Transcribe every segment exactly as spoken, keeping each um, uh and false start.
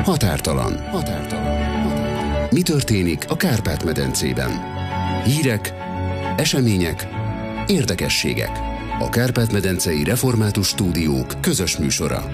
Határtalan. Határtalan. Mi történik a Kárpát-medencében? Hírek, események, érdekességek. A Kárpát-medencei Református Stúdiók közös műsora.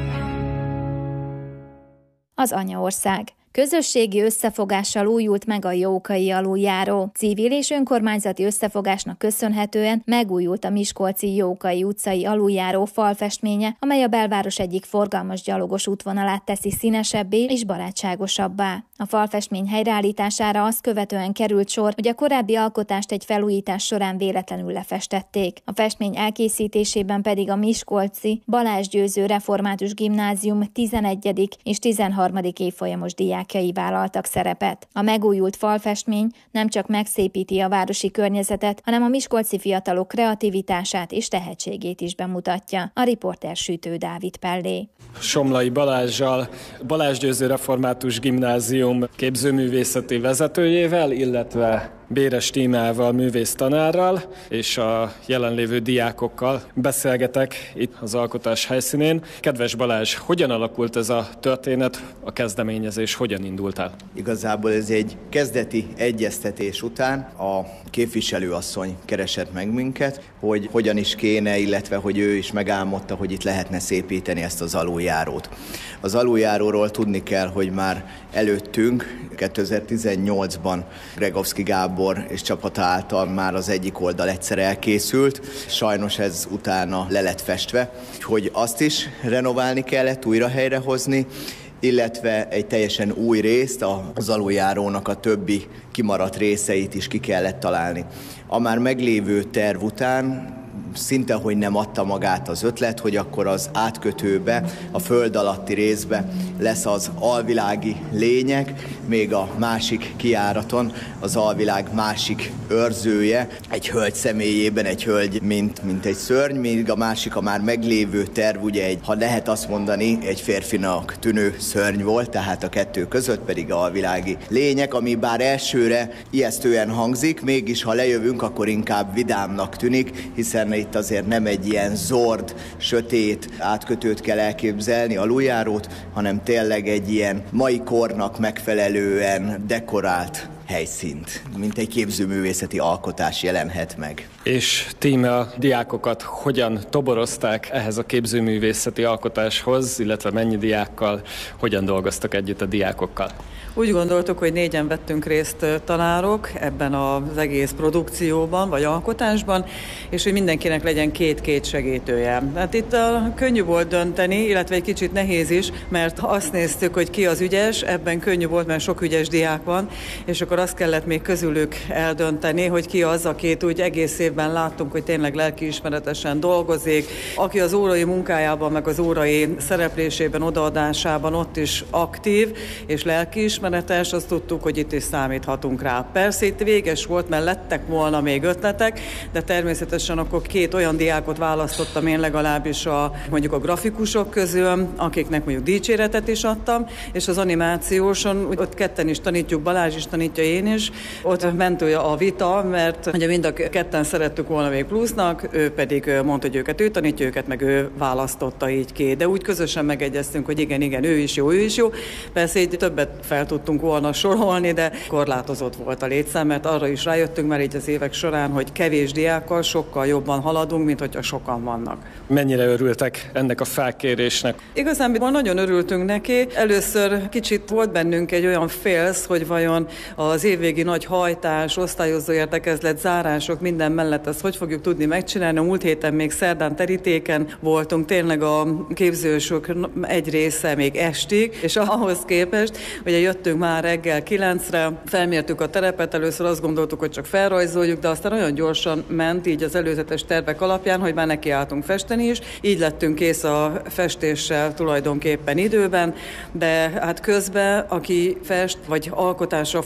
Az anyaország. Közösségi összefogással újult meg a Jókai aluljáró. Civil és önkormányzati összefogásnak köszönhetően megújult a miskolci Jókai utcai aluljáró falfestménye, amely a belváros egyik forgalmas gyalogos útvonalát teszi színesebbé és barátságosabbá. A falfestmény helyreállítására azt követően került sor, hogy a korábbi alkotást egy felújítás során véletlenül lefestették. A festmény elkészítésében pedig a miskolci Balázs Győző Református Gimnázium tizenegyedik és tizenharmadik évfolyamos diákjai vállaltak szerepet. A megújult falfestmény nem csak megszépíti a városi környezetet, hanem a miskolci fiatalok kreativitását és tehetségét is bemutatja. A riporter Sütő Dávid Pellé. Somlai Balázssal, Balázs Győző Református Gimnázium képzőművészeti vezetőjével, illetve Béres Tímával, művész tanárral és a jelenlévő diákokkal beszélgetek itt az alkotás helyszínén. Kedves Balázs, hogyan alakult ez a történet, a kezdeményezés hogyan indult el? Igazából ez egy kezdeti egyeztetés után a képviselőasszony keresett meg minket, hogy hogyan is kéne, illetve hogy ő is megálmodta, hogy itt lehetne szépíteni ezt az aluljárót. Az aluljáróról tudni kell, hogy már előttünk kétezer-tizennyolcban Gregovszky Gábor és csapata által már az egyik oldal egyszer elkészült, sajnos ez utána le lett festve, hogy azt is renoválni kellett, újra helyrehozni, illetve egy teljesen új részt, az aluljárónak a többi kimaradt részeit is ki kellett találni. A már meglévő terv után szinte, hogy nem adta magát az ötlet, hogy akkor az átkötőbe, a föld alatti részbe lesz az alvilági lények, még a másik kijáraton az alvilág másik őrzője, egy hölgy személyében, egy hölgy, mint, mint egy szörny, míg a másik, a már meglévő terv, ugye egy, ha lehet azt mondani, egy férfinak tűnő szörny volt, tehát a kettő között pedig alvilági lények, ami bár elsőre ijesztően hangzik, mégis ha lejövünk, akkor inkább vidámnak tűnik, hiszen itt azért nem egy ilyen zord, sötét átkötőt kell elképzelni, aluljárót, hanem tényleg egy ilyen mai kornak megfelelően dekorált helyszínt, mint egy képzőművészeti alkotás jelenhet meg. És tíme a diákokat hogyan toborozták ehhez a képzőművészeti alkotáshoz, illetve mennyi diákkal, hogyan dolgoztak együtt a diákokkal? Úgy gondoltuk, hogy négyen vettünk részt tanárok ebben az egész produkcióban, vagy alkotásban, és hogy mindenkinek legyen két-két segítője. Hát itt a könnyű volt dönteni, illetve egy kicsit nehéz is, mert azt néztük, hogy ki az ügyes, ebben könnyű volt, mert sok ügyes diák van, és akkor azt kellett még közülük eldönteni, hogy ki az, akit úgy egész évben láttunk, hogy tényleg lelkiismeretesen dolgozik, aki az órai munkájában, meg az órai szereplésében, odaadásában ott is aktív és lelkiismeretes, azt tudtuk, hogy itt is számíthatunk rá. Persze itt véges volt, mert lettek volna még ötletek, de természetesen akkor két olyan diákot választottam én legalábbis a, mondjuk a grafikusok közül, akiknek mondjuk dicséretet is adtam, és az animációson, ott ketten is tanítjuk, Balázs is tanítja, én is. Ott ment a vita, mert ugye mind a ketten szerettük volna még plusznak, ő pedig mondta, hogy őket ő tanítja, őket meg ő választotta így ki. De úgy közösen megegyeztünk, hogy igen, igen, ő is jó, ő is jó. Persze így többet fel tudtunk volna sorolni, de korlátozott volt a létszám, mert arra is rájöttünk már így az évek során, hogy kevés diákkal sokkal jobban haladunk, mint hogyha sokan vannak. Mennyire örültek ennek a felkérésnek? Igazán nagyon örültünk neki. Először kicsit volt bennünk egy olyan félsz, hogy vajon az évvégi nagy hajtás, osztályozó értekezlet, zárások, minden mellett ezt hogy fogjuk tudni megcsinálni. A múlt héten még szerdán terítéken voltunk, tényleg a képzősök egy része még estig, és ahhoz képest, ugye jöttünk már reggel kilencre, felmértük a terepet, először azt gondoltuk, hogy csak felrajzoljuk, de aztán olyan gyorsan ment így az előzetes tervek alapján, hogy már nekiálltunk festeni is. Így lettünk kész a festéssel tulajdonképpen időben, de hát közben, aki fest vagy alkotással foglalkozik,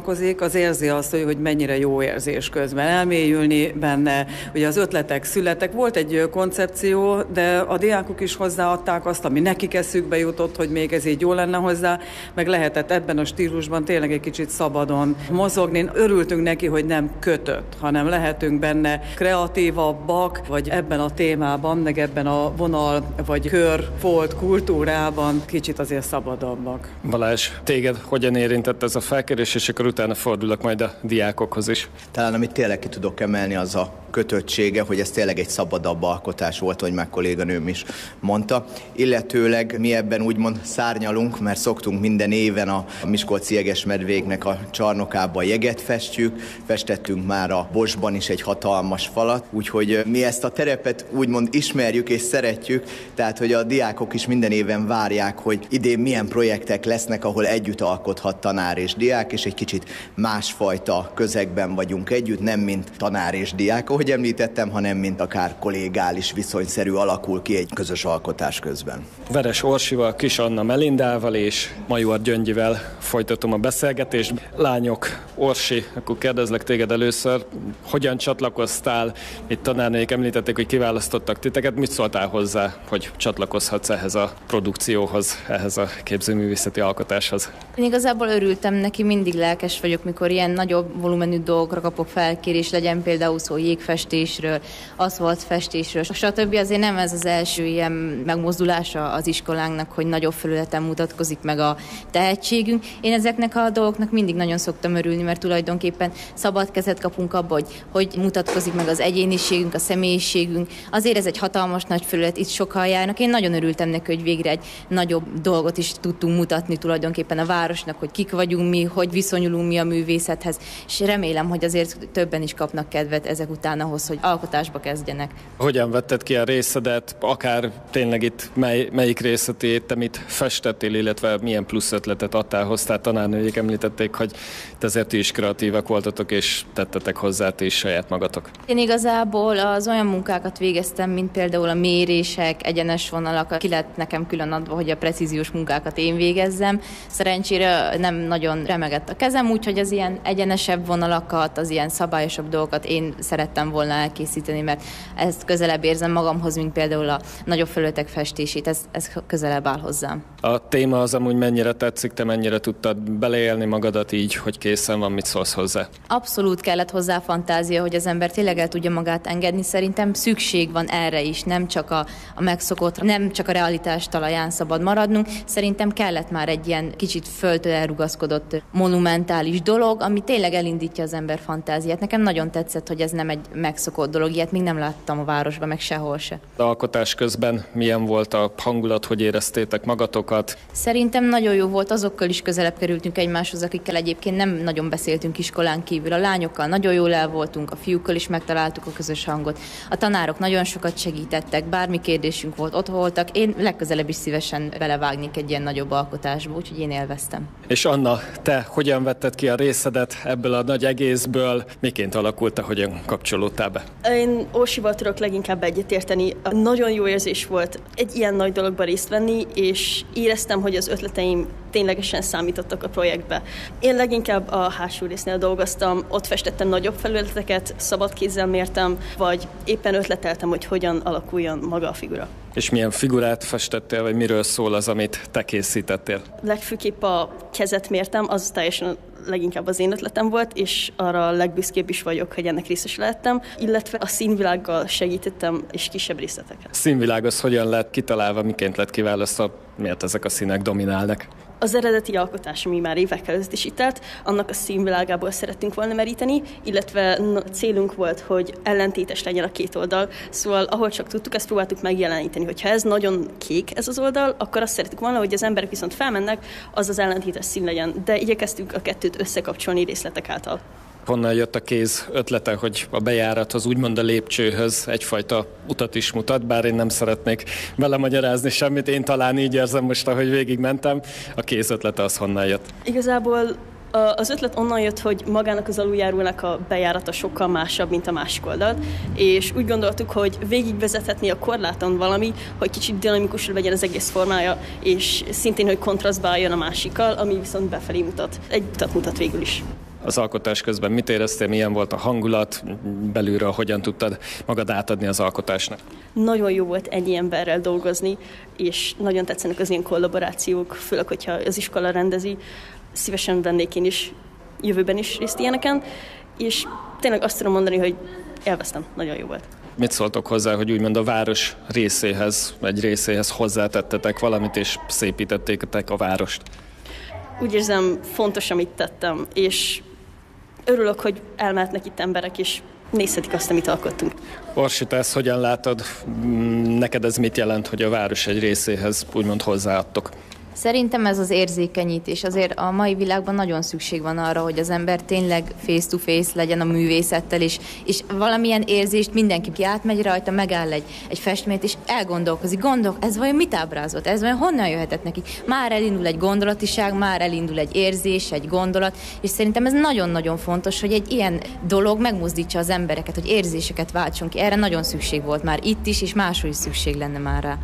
találkozik, az érzi azt, hogy mennyire jó érzés közben elmélyülni benne. Ugye az ötletek születtek. Volt egy koncepció, de a diákok is hozzáadták azt, ami nekik eszükbe jutott, hogy még ez így jó lenne hozzá, meg lehetett ebben a stílusban tényleg egy kicsit szabadon mozogni. Örültünk neki, hogy nem kötött, hanem lehetünk benne kreatívabbak, vagy ebben a témában, meg ebben a vonal, vagy kör, folt kultúrában kicsit azért szabadabbak. Balázs, téged hogyan érintett ez a felkérés, és akkor utána fordulok majd a diákokhoz is? Talán amit tényleg ki tudok emelni, az a kötöttsége, hogy ez tényleg egy szabadabb alkotás volt, hogy meg kolléganőm is mondta. Illetőleg mi ebben úgymond szárnyalunk, mert szoktunk minden éven a Miskolci Jegesmedvéknek a csarnokába jeget festjük, festettünk már a Bosban is egy hatalmas falat, úgyhogy mi ezt a terepet úgymond ismerjük és szeretjük, tehát hogy a diákok is minden éven várják, hogy idén milyen projektek lesznek, ahol együtt alkothat tanár és diák, és egy kicsit másfajta közegben vagyunk együtt, nem mint tanár és diák, ahogy említettem, hanem mint akár kollégális viszonyszerű alakul ki egy közös alkotás közben. Veres Orsival, Kis Anna Melindával és Major Gyöngyivel folytatom a beszélgetést. Lányok, Orsi, akkor kérdezlek téged először, hogyan csatlakoztál? Itt tanárnők említették, hogy kiválasztottak titeket. Mit szóltál hozzá, hogy csatlakozhatsz ehhez a produkcióhoz, ehhez a képzőművészeti alkotáshoz? Én igazából örültem neki, mindig lelkes vagyok, mikor ilyen nagyobb volumenű dolgokra kapok felkérés, legyen például szó jégfestésről, aszfaltfestésről, stb. Azért nem ez az első ilyen megmozdulása az iskolánknak, hogy nagyobb felületen mutatkozik meg a tehetségünk. Én ezeknek a dolgoknak mindig nagyon szoktam örülni, mert tulajdonképpen szabad kezet kapunk abba, hogy, hogy mutatkozik meg az egyéniségünk, a személyiségünk. Azért ez egy hatalmas nagy felület, itt sokan járnak. Én nagyon örültem neki, hogy végre egy nagyobb dolgot is tudtunk mutatni tulajdonképpen a városnak, hogy kik vagyunk mi, hogy viszonyulunk mi a művészethez, és remélem, hogy azért többen is kapnak kedvet ezek után ahhoz, hogy alkotásba kezdjenek. Hogyan vetted ki a részedet, akár tényleg itt mely, melyik részletét, te mit festettél, illetve milyen plusz ötletet adtál, hoztál? Tanárnőjék említették, hogy te ezért ti is kreatívak voltatok, és tettetek hozzá ti is saját magatok. Én igazából az olyan munkákat végeztem, mint például a mérések, egyenes vonalak, ki lett nekem külön adva, hogy a precíziós munkákat én végezzem. Szerencsére nem nagyon remegett a kezem, úgyhogy az ilyen egyenesebb vonalakat, az ilyen szabályosabb dolgokat én szerettem volna elkészíteni, mert ezt közelebb érzem magamhoz, mint például a nagyobb felületek festését, ez, ez közelebb áll hozzám. A téma az amúgy mennyire tetszik, te mennyire tudtad beleélni magadat így, hogy készen van, mit szólsz hozzá? Abszolút kellett hozzá fantázia, hogy az ember tényleg el tudja magát engedni. Szerintem szükség van erre is, nem csak a, a megszokott, nem csak a realitás talaján szabad maradnunk. Szerintem kellett már egy ilyen kicsit földtől elrugaszkodott monumentális dolog, ami tényleg elindítja az ember fantáziát. Nekem nagyon tetszett, hogy ez nem egy megszokott dolog, ilyet még nem láttam a városban, meg sehol se. A alkotás közben milyen volt a hangulat, hogy éreztétek magatokat? Szerintem nagyon jó volt, azokkal is közelebb kerültünk egymáshoz, akikkel egyébként nem nagyon beszéltünk iskolán kívül. A lányokkal nagyon jól el voltunk, a fiúkkal is megtaláltuk a közös hangot. A tanárok nagyon sokat segítettek, bármi kérdésünk volt, ott voltak. Én legközelebb is szívesen belevágnék egy ilyen nagyobb alkotásba, úgyhogy én élveztem. És Anna, te hogyan vetted ki a részedet ebből a nagy egészből? Miként alakult, hogyan kapcsolódtál be? Én Orsival tudok leginkább egyetérteni. Nagyon jó érzés volt egy ilyen nagy dologban részt venni, és éreztem, hogy az ötleteim ténylegesen számítottak a projektbe. Én leginkább a hátsó résznél dolgoztam, ott festettem nagyobb felületeket, szabad kézzel mértem, vagy éppen ötleteltem, hogy hogyan alakuljon maga a figura. És milyen figurát festettél, vagy miről szól az, amit te készítettél? Legfőképp a kezet mértem, az teljesen leginkább az én ötletem volt, és arra legbüszkébb is vagyok, hogy ennek részes lehettem, illetve a színvilággal segítettem, és kisebb részleteket. A színvilág az hogyan lett kitalálva, miként lett kiválasztva, miért ezek a színek dominálnak? Az eredeti alkotás, ami már évekkel ezelőtt is itt állt, annak a színvilágából szerettünk volna meríteni, illetve célunk volt, hogy ellentétes legyen a két oldal, szóval ahol csak tudtuk, ezt próbáltuk megjeleníteni, hogyha ez nagyon kék ez az oldal, akkor azt szerettük volna, hogy az emberek viszont felmennek, az az ellentétes szín legyen, de igyekeztünk a kettőt összekapcsolni részletek által. Honnan jött a kéz ötlete, hogy a bejárathoz, úgymond a lépcsőhöz egyfajta utat is mutat, bár én nem szeretnék vele magyarázni semmit, én talán így érzem most, ahogy végigmentem. A kéz ötlete az honnan jött? Igazából az ötlet onnan jött, hogy magának az aluljárónak a bejárata sokkal másabb, mint a másik oldalt, és úgy gondoltuk, hogy végigvezethetni a korláton valami, hogy kicsit dinamikusabb legyen az egész formája, és szintén, hogy kontrasztba álljon a másikkal, ami viszont befelé mutat. Egy utat mutat végül is. Az alkotás közben mit éreztél, milyen volt a hangulat, belülről hogyan tudtad magad átadni az alkotásnak? Nagyon jó volt ennyi emberrel dolgozni, és nagyon tetszenek az ilyen kollaborációk, főleg, hogyha az iskola rendezi. Szívesen vennék én is jövőben is részt ilyeneken, és tényleg azt tudom mondani, hogy élveztem, nagyon jó volt. Mit szóltok hozzá, hogy úgymond a város részéhez, egy részéhez hozzátettetek valamit, és szépítettétek a várost? Úgy érzem, fontos, amit tettem, és örülök, hogy elmehetnek itt emberek, és nézhetik azt, amit alkottunk. Orsi, te ezt hogyan látod? Neked ez mit jelent, hogy a város egy részéhez úgymond hozzáadtok? Szerintem ez az érzékenyítés. Azért a mai világban nagyon szükség van arra, hogy az ember tényleg face-to-face legyen a művészettel, és, és valamilyen érzést mindenki, ki átmegy rajta, megáll egy, egy festményt, és elgondolkozik, gondol, ez vajon mit ábrázolt, ez vajon honnan jöhetett neki? Már elindul egy gondolatiság, már elindul egy érzés, egy gondolat, és szerintem ez nagyon-nagyon fontos, hogy egy ilyen dolog megmozdítsa az embereket, hogy érzéseket váltsunk ki. Erre nagyon szükség volt már itt is, és máshol is szükség lenne már rá.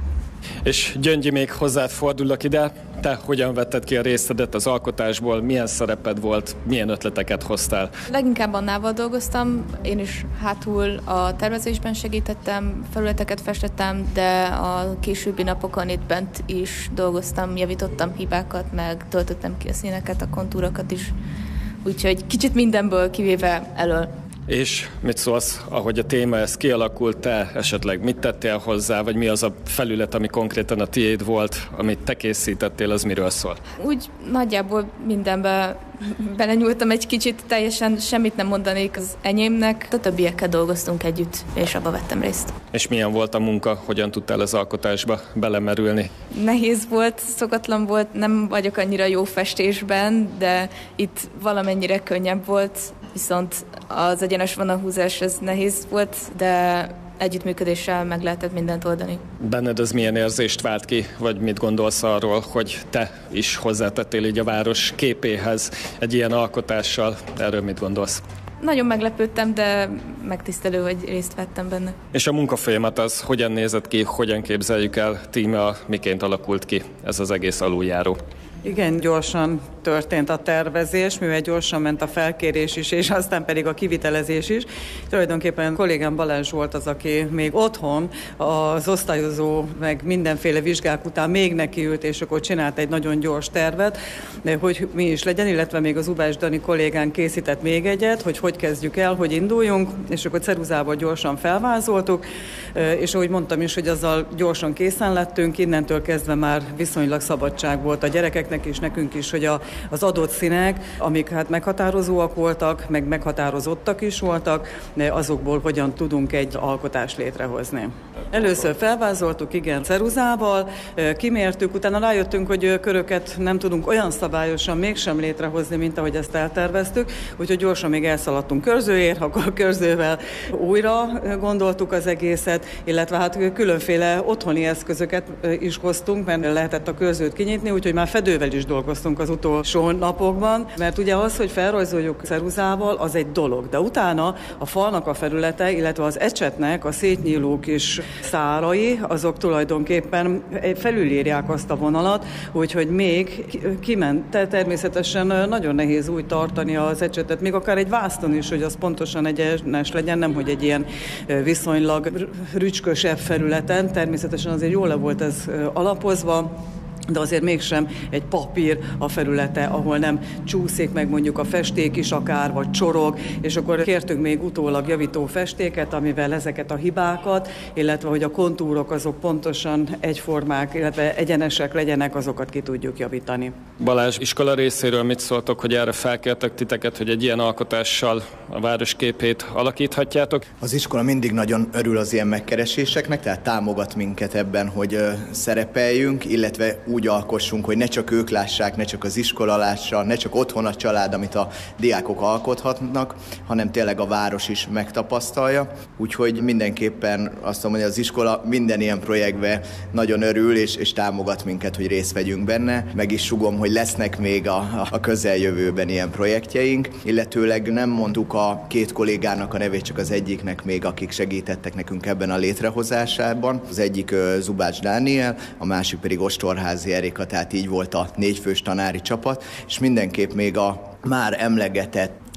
És Gyöngyi, még hozzád fordulok ide, te hogyan vetted ki a részedet az alkotásból, milyen szereped volt, milyen ötleteket hoztál? Leginkább Annával dolgoztam, én is hátul a tervezésben segítettem, felületeket festettem, de a későbbi napokon itt bent is dolgoztam, javítottam hibákat, meg töltöttem ki a színeket, a kontúrokat is, úgyhogy kicsit mindenből kivéve elől. És mit szólsz, ahogy a téma ez kialakult, te esetleg mit tettél hozzá, vagy mi az a felület, ami konkrétan a tiéd volt, amit te készítettél, az miről szól? Úgy nagyjából mindenbe belenyúltam egy kicsit, teljesen semmit nem mondanék az enyémnek. A többiekkel dolgoztunk együtt, és abba vettem részt. És milyen volt a munka, hogyan tudtál az alkotásba belemerülni? Nehéz volt, szokatlan volt, nem vagyok annyira jó festésben, de itt valamennyire könnyebb volt, viszont az egyenes vonalhúzás ez nehéz volt, de együttműködéssel meg lehetett mindent oldani. Benned ez milyen érzést vált ki, vagy mit gondolsz arról, hogy te is hozzátettél így a város képéhez egy ilyen alkotással? Erről mit gondolsz? Nagyon meglepődtem, de megtisztelő, hogy részt vettem benne. És a munkafolyamat az hogyan nézett ki, hogyan képzeljük el, tíme, miként alakult ki ez az egész aluljáró? Igen, gyorsan történt a tervezés, mivel gyorsan ment a felkérés is, és aztán pedig a kivitelezés is. Tulajdonképpen kollégám Balázs volt az, aki még otthon az osztályozó, meg mindenféle vizsgák után még nekiült, és akkor csinált egy nagyon gyors tervet, hogy mi is legyen, illetve még az Ubás Dani kollégán készített még egyet, hogy hogy kezdjük el, hogy induljunk, és akkor ceruzával gyorsan felvázoltuk, és ahogy mondtam is, hogy azzal gyorsan készen lettünk, innentől kezdve már viszonylag szabadság volt a gyerekeknek, és nekünk is, hogy a, az adott színek, amik hát meghatározóak voltak, meg meghatározottak is voltak, azokból hogyan tudunk egy alkotást létrehozni. Először felvázoltuk, igen, ceruzával, kimértük, utána rájöttünk, hogy köröket nem tudunk olyan szabályosan mégsem létrehozni, mint ahogy ezt elterveztük, úgyhogy gyorsan még elszaladtunk körzőért, akkor körzővel újra gondoltuk az egészet, illetve hát különféle otthoni eszközöket is hoztunk, mert lehetett a körzőt kinyitni, úgyhogy már fedővel is dolgoztunk az utolsó napokban, mert ugye az, hogy felrajzoljuk ceruzával, az egy dolog, de utána a falnak a felülete, illetve az ecsetnek a szétnyíló kis szárai, azok tulajdonképpen felülírják azt a vonalat, úgyhogy még kiment. Természetesen nagyon nehéz úgy tartani az ecsetet, még akár egy vászton is, hogy az pontosan egyenes legyen, nem hogy egy ilyen viszonylag rücskösebb felületen, természetesen azért jól le volt ez alapozva, de azért mégsem egy papír a felülete, ahol nem csúszik meg mondjuk a festék is akár, vagy csorog, és akkor kértünk még utólag javító festéket, amivel ezeket a hibákat, illetve hogy a kontúrok azok pontosan egyformák, illetve egyenesek legyenek, azokat ki tudjuk javítani. Balázs, iskola részéről mit szóltok, hogy erre felkértek titeket, hogy egy ilyen alkotással a város képét alakíthatjátok? Az iskola mindig nagyon örül az ilyen megkereséseknek, tehát támogat minket ebben, hogy ö, szerepeljünk, illetve úgy alkossunk, hogy ne csak ők lássák, ne csak az iskola lássa, ne csak otthon a család, amit a diákok alkothatnak, hanem tényleg a város is megtapasztalja. Úgyhogy mindenképpen azt mondom, hogy az iskola minden ilyen projektben nagyon örül, és, és támogat minket, hogy részt vegyünk benne. Meg is sugom, hogy lesznek még a, a közeljövőben ilyen projektjeink, illetőleg nem mondtuk a két kollégának a nevét, csak az egyiknek még, akik segítettek nekünk ebben a létrehozásában. Az egyik Zubács Dániel, a másik pedig Ostorházi Erika, tehát így volt a négyfős tanári csapat, és mindenképp még a már emlegetett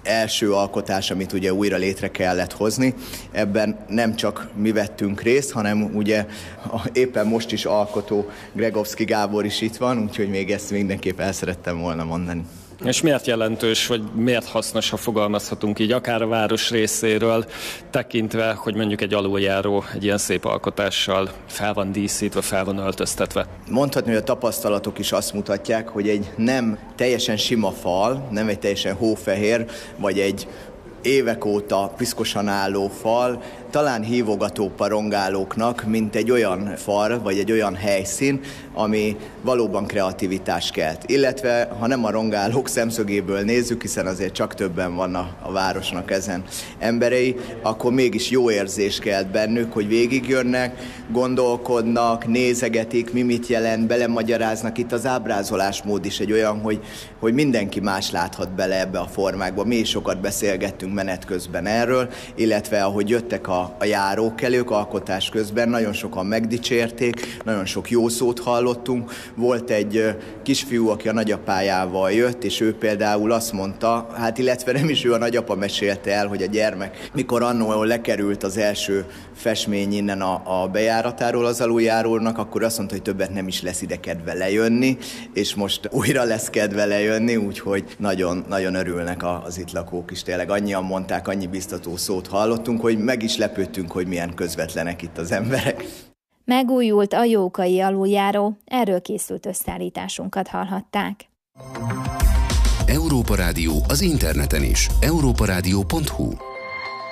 első alkotás, amit ugye újra létre kellett hozni. Ebben nem csak mi vettünk részt, hanem ugye éppen most is alkotó Gregovszky Gábor is itt van, úgyhogy még ezt mindenképp el szerettem volna mondani. És miért jelentős, vagy miért hasznos, ha fogalmazhatunk így, akár a város részéről, tekintve, hogy mondjuk egy aluljáró egy ilyen szép alkotással fel van díszítve, fel van öltöztetve? Mondhatni, hogy a tapasztalatok is azt mutatják, hogy egy nem teljesen sima fal, nem egy teljesen hófehér, vagy egy évek óta piszkosan álló fal, talán hívogató parongálóknak, mint egy olyan fal, vagy egy olyan helyszín, ami valóban kreativitást kelt. Illetve, ha nem a rongálók szemszögéből nézzük, hiszen azért csak többen van a, a városnak ezen emberei, akkor mégis jó érzés kelt bennük, hogy végigjönnek, gondolkodnak, nézegetik, mi mit jelent, belemagyaráznak. Itt az ábrázolásmód is egy olyan, hogy, hogy mindenki más láthat bele ebbe a formákba. Mi is sokat beszélgettünk menet közben erről, illetve ahogy jöttek a a járókelők alkotás közben, nagyon sokan megdicsérték, nagyon sok jó szót hallottunk. Volt egy kisfiú, aki a nagyapájával jött, és ő például azt mondta, hát illetve nem is ő, a nagyapa mesélte el, hogy a gyermek, mikor annól lekerült az első festmény innen a, a bejáratáról az aluljárónak, akkor azt mondta, hogy többet nem is lesz ide kedve lejönni, és most újra lesz kedve lejönni, úgyhogy nagyon, nagyon örülnek az itt lakók is. Tényleg annyian mondták, annyi biztató szót hallottunk, hogy meg is lepődtünk, hogy milyen közvetlenek itt az emberek. Megújult a Jókai aluljáró, erről készült összeállításunkat hallhatták. Európa Rádió az interneten is. európa rádió pont hu